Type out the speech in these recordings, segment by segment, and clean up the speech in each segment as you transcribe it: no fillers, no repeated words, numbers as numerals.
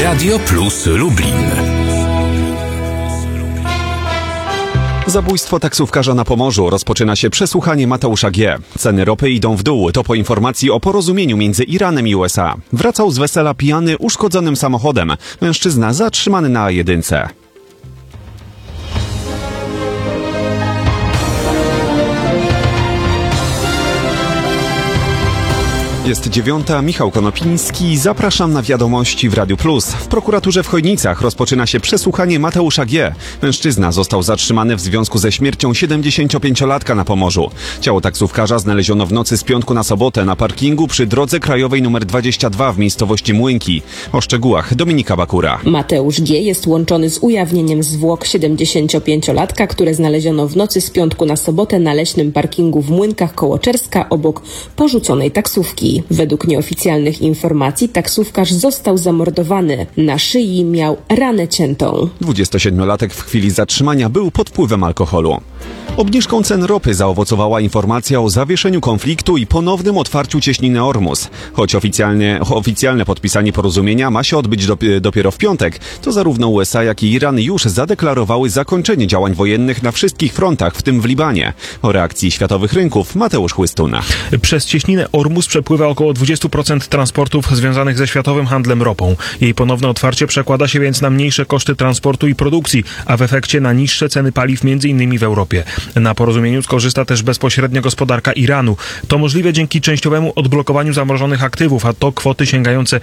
Radio Plus Lublin. Zabójstwo taksówkarza na Pomorzu. Rozpoczyna się przesłuchanie Mateusza G. Ceny ropy idą w dół. To po informacji o porozumieniu między Iranem i USA. Wracał z wesela pijany uszkodzonym samochodem. Mężczyzna zatrzymany na A1. Jest 9:00, Michał Konopiński. Zapraszam na wiadomości w Radiu Plus. W prokuraturze w Chojnicach rozpoczyna się przesłuchanie Mateusza G. Mężczyzna został zatrzymany w związku ze śmiercią 75-latka na Pomorzu. Ciało taksówkarza znaleziono w nocy z piątku na sobotę na parkingu przy drodze krajowej nr 22 w miejscowości Młynki. O szczegółach Dominika Bakura. Mateusz G. jest łączony z ujawnieniem zwłok 75-latka, które znaleziono w nocy z piątku na sobotę na leśnym parkingu w Młynkach koło Czerska obok porzuconej taksówki. Według nieoficjalnych informacji taksówkarz został zamordowany. Na szyi miał ranę ciętą. 27-latek w chwili zatrzymania był pod wpływem alkoholu. Obniżką cen ropy zaowocowała informacja o zawieszeniu konfliktu i ponownym otwarciu cieśniny Ormus. Choć oficjalne podpisanie porozumienia ma się odbyć dopiero w piątek, to zarówno USA, jak i Iran już zadeklarowały zakończenie działań wojennych na wszystkich frontach, w tym w Libanie. O reakcji światowych rynków Mateusz Chłystuna. Przez cieśninę Ormus przepływa około 20% transportów związanych ze światowym handlem ropą. Jej ponowne otwarcie przekłada się więc na mniejsze koszty transportu i produkcji, a w efekcie na niższe ceny paliw m.in. w Europie. Na porozumieniu skorzysta też bezpośrednio gospodarka Iranu. To możliwe dzięki częściowemu odblokowaniu zamrożonych aktywów, a to kwoty sięgające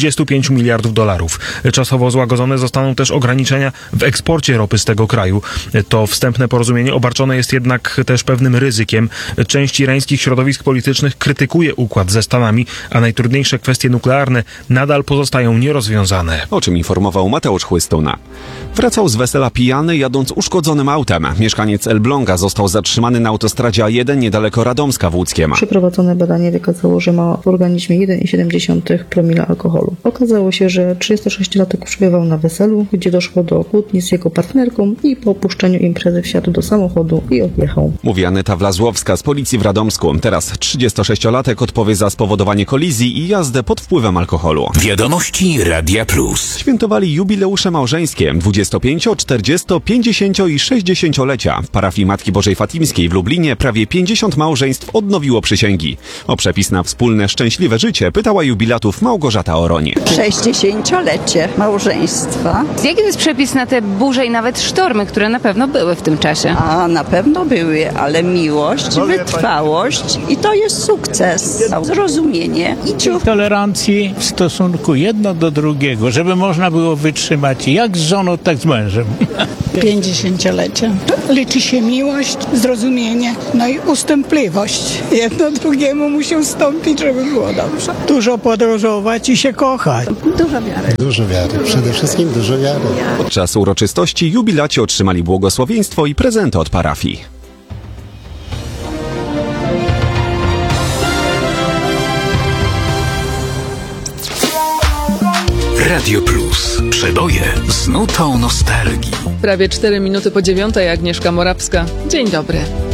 25 miliardów dolarów. Czasowo złagodzone zostaną też ograniczenia w eksporcie ropy z tego kraju. To wstępne porozumienie obarczone jest jednak też pewnym ryzykiem. Część irańskich środowisk politycznych krytykuje układ ze Stanami, a najtrudniejsze kwestie nuklearne nadal pozostają nierozwiązane. O czym informował Mateusz Chłystuna. Wracał z wesela pijany, jadąc uszkodzonym autem. Mieszkaniec Elbląga został zatrzymany na autostradzie A1 niedaleko Radomska w Łódzkiem. Przeprowadzone badanie wykazało, że ma w organizmie 1,7 promila alkoholu. Okazało się, że 36-latek przebywał na weselu, gdzie doszło do kłótni z jego partnerką i po opuszczeniu imprezy wsiadł do samochodu i odjechał. Mówi Aneta Wlazłowska z policji w Radomsku. Teraz 36-latek odpowie za spowodowanie kolizji i jazdę pod wpływem alkoholu. Wiadomości Radia Plus. Świętowali jubileusze małżeńskie 25, 40, 50 i 60-lecia. W parafii Matki Bożej Fatimskiej w Lublinie prawie 50 małżeństw odnowiło przysięgi. O przepis na wspólne, szczęśliwe życie pytała jubilatów Małgorzata Oroń. 60-lecie małżeństwa. Jaki jest przepis na te burze i nawet sztormy, które na pewno były w tym czasie? A na pewno były, ale miłość, wytrwałość i to jest sukces. Zrozumienie i ciuch. Tolerancji w stosunku jedno do drugiego, żeby można było wytrzymać jak z żoną, tak z mężem. 50-lecie. Liczy się miłość, zrozumienie, no i ustępliwość. Jedno drugiemu musi ustąpić, żeby było dobrze. Dużo podróżować i się kochać. Dużo wiary. Dużo wiary, przede wszystkim dużo wiary. Podczas uroczystości jubilaci otrzymali błogosławieństwo i prezenty od parafii. Radio Plus. Przeboje z nutą nostalgii. Prawie 4 minuty po 9:00, Agnieszka Morawska. Dzień dobry.